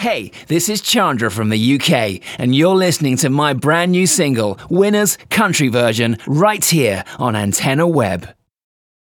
Hey, this is Chandra from the UK, and you're listening to my brand new single, Winners Country Version, right here on Antenna Web.